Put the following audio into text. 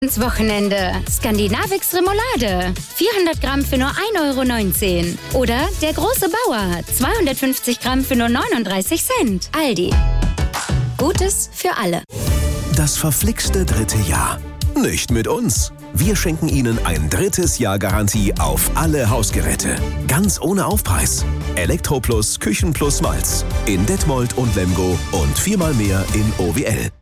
ins Wochenende. Skandinavix Remoulade. 400 Gramm für nur 1,19 €. Oder der große Bauer. 250 Gramm für nur 39 Cent. Aldi. Gutes für alle. Das verflixte 3. Jahr. Nicht mit uns. Wir schenken Ihnen ein 3. Jahr Garantie auf alle Hausgeräte. Ganz ohne Aufpreis. Elektroplus, Küchenplus Malz. In Detmold und Lemgo und 4-mal mehr in OWL.